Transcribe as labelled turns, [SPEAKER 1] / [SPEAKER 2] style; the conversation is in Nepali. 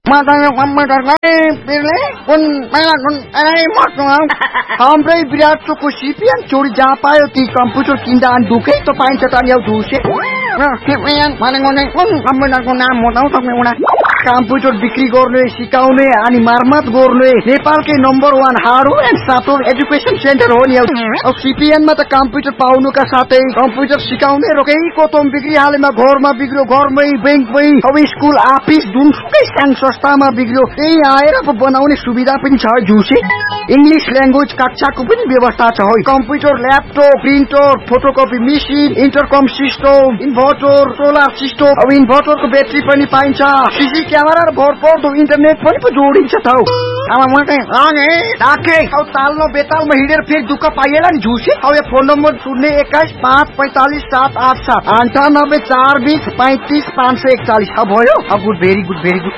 [SPEAKER 1] Matanya komputer pilih pun melakon हाम्रै विराट चोको सिपिएन चोरी जहाँ पायो ती कम्प्युटर किन्दा अनि दुखै त पाइन्छ त नि दुसे सिपिएन भनेको नै कुन कम्प्युटरको नाम बताउ तपाईँ एउटा कम्प्युटर बिक्री गर्ने सिकाउने अनि मर्मत गर्ने नेपालकै number 1 hardware and software education centre हो नि अब सिपिएनमा त कम्प्युटर पाउनुका साथै कम्प्युटर सिकाउने रोकैको तोम बिक्री हालेमा घरमा बिग्रियो घरमै बैंकमै अब स्कुल अफिस जुनसुकै साङ संस्थामा बिग्रियो त्यही आएर बनाउने सुविधा पनि छ जुसे इंग्लिश ल्याङ्ग्वेज कक्षाको पनि व्यवस्था छ है computer laptop printer photocopy machine इन्टरकम system inverter solar system अब इन्भर्टरको ब्याट्री पनि पाइन्छ सीसी क्यामेरा र भरपर्दो इन्टरनेट पनि जोडिन्छ त अब मलाई आगे डाके अब तालमा बेतालमा हिँडेर फेरि दुःख पाइएला नि झुसे अब यो फोन नम्बर 021545787 9842353541 अब भयो अब गुड भेरी गुड